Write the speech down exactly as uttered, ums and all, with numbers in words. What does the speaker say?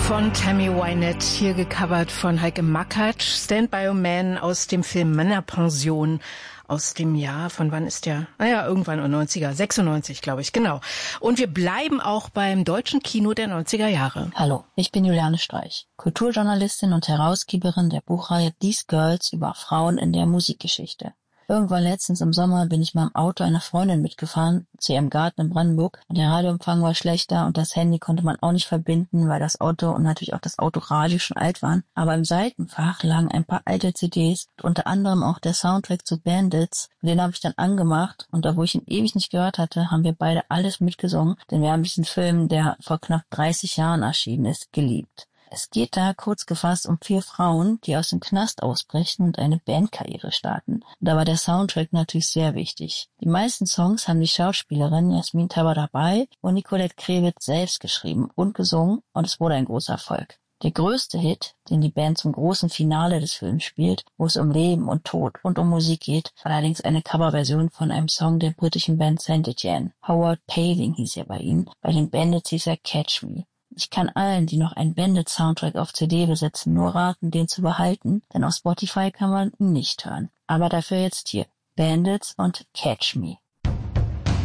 Von Tammy Wynette, hier gecovert von Heike Makatsch. Stand by a Man aus dem Film Männerpension aus dem Jahr, von wann ist der? Naja, irgendwann in den neunziger, sechsundneunzig, glaube ich, genau. Und wir bleiben auch beim deutschen Kino der neunziger Jahre. Hallo, ich bin Juliane Streich, Kulturjournalistin und Herausgeberin der Buchreihe These Girls über Frauen in der Musikgeschichte. Irgendwann letztens im Sommer bin ich mal im Auto einer Freundin mitgefahren, zu ihrem Garten in Brandenburg. Und der Radioempfang war schlechter und das Handy konnte man auch nicht verbinden, weil das Auto und natürlich auch das Autoradio schon alt waren. Aber im Seitenfach lagen ein paar alte C Ds, unter anderem auch der Soundtrack zu Bandits. Und den habe ich dann angemacht und da, wo ich ihn ewig nicht gehört hatte, haben wir beide alles mitgesungen, denn wir haben diesen Film, der vor knapp dreißig Jahren erschienen ist, geliebt. Es geht da kurz gefasst um vier Frauen, die aus dem Knast ausbrechen und eine Bandkarriere starten. Und da war der Soundtrack natürlich sehr wichtig. Die meisten Songs haben die Schauspielerin Jasmin Tabatabai und Nicolette Krevitz selbst geschrieben und gesungen und es wurde ein großer Erfolg. Der größte Hit, den die Band zum großen Finale des Films spielt, wo es um Leben und Tod und um Musik geht, war allerdings eine Coverversion von einem Song der britischen Band Saint Etienne. Howard Paving hieß er bei ihnen, bei den Bandits hieß er Catch Me. Ich kann allen, die noch einen Bandit-Soundtrack auf C D besitzen, nur raten, den zu behalten, denn auf Spotify kann man ihn nicht hören. Aber dafür jetzt hier Bandits und Catch Me.